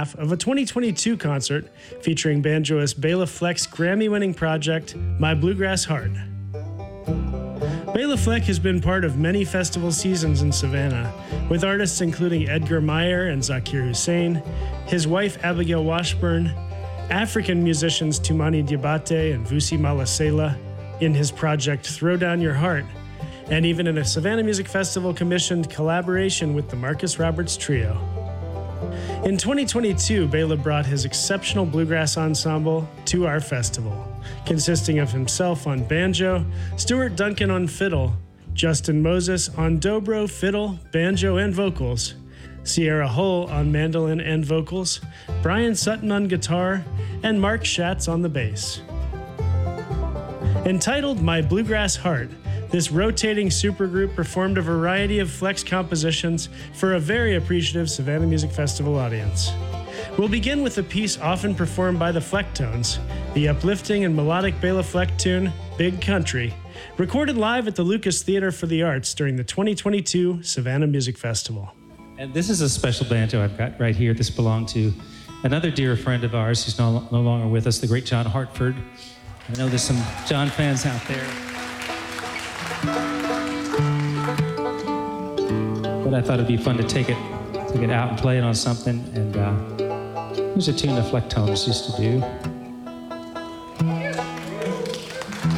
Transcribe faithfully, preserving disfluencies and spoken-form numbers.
half of a twenty twenty-two concert featuring banjoist Bela Fleck's Grammy-winning project, My Bluegrass Heart. Bela Fleck has been part of many festival seasons in Savannah, with artists including Edgar Meyer and Zakir Hussain, his wife Abigail Washburn, African musicians Tumani Diabate and Vusi Malasela in his project Throw Down Your Heart, and even in a Savannah Music Festival commissioned collaboration with the Marcus Roberts Trio. In twenty twenty-two, Bela brought his exceptional bluegrass ensemble to our festival, consisting of himself on banjo, Stuart Duncan on fiddle, Justin Moses on dobro, fiddle, banjo, and vocals, Sierra Hull on mandolin and vocals, Brian Sutton on guitar, and Mark Schatz on the bass. Entitled My Bluegrass Heart, this rotating supergroup performed a variety of Fleck's compositions for a very appreciative Savannah Music Festival audience. We'll begin with a piece often performed by the Flecktones, the uplifting and melodic Bela Fleck tune, Big Country, recorded live at the Lucas Theater for the Arts during the twenty twenty-two Savannah Music Festival. And this is a special banjo I've got right here. This belonged to another dear friend of ours who's no, no longer with us, the great John Hartford. I know there's some John fans out there. But I thought it'd be fun to take it, take it out and play it on something. And uh, here's a tune the Flecktones used to do.